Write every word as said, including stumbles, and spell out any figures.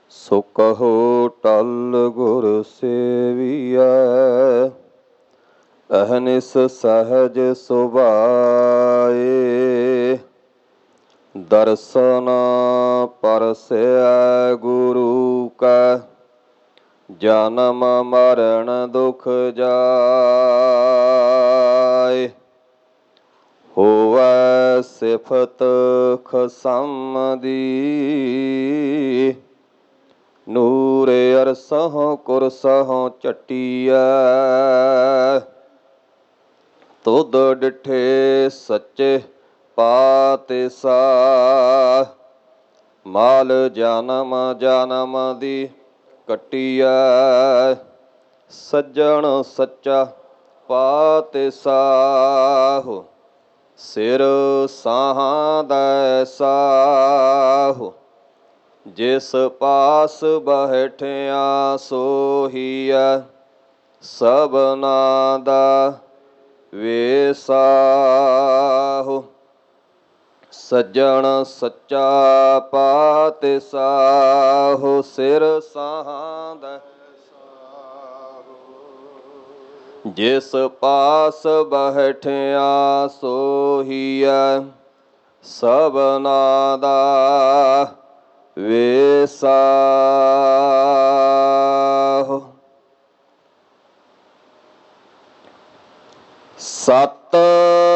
ਸੋ ਕਹੋ ਟਲ ਗੁਰ ਸੇਵੀਐ, ਅਹਨਿਸ ਸਹਜ ਸੁਭਾਏ। ਦਰਸ਼ਨ ਪਰਸੈ ਗੁਰੂ ਕੈ, ਜਨਮ ਮਰਨ ਦੁਖ ਜਾਏ। ਹੋਵੈ ਸਿਫਤ ਖਸਮ ਦੀ, ਨੂਰ ਅਰਸਹੁ ਕੁਰਸਹੁ ਝਟੀਐ। ਤੁਧ ਡਿਠੇ ਸੱਚੇ ਪਾਤਿਸ਼ਾਹ, ਮਾਲ ਜਨਮ ਜਨਮ ਦੀ ਕੱਟੀਐ। ਸੱਜਣ ਸੱਚਾ ਪਾਤਿਸ਼ਾਹ, ਸਿਰ ਸਾਹਾਂ ਦੈ ਸਾਹੁ। ਜਿਸ ਪਾਸ ਬੈਠਿਆ ਸੋਹੀਐ, ਸਭਨਾ ਦਾ ਵੇਸਾਹੁ। ਸੱਜਣ ਸੱਚਾ ਪਾਤਿਸ਼ਾਹ, ਸਿਰ ਸਾਹਾਂ ਦੈ ਸਾਹੁ। ਜਿਸ ਪਾਸ ਬੈਠਿਆ ਸੋਹੀਐ, ਸਭਨਾ ਦਾ ਵੇਸਾਹੁ। ਸਤਿ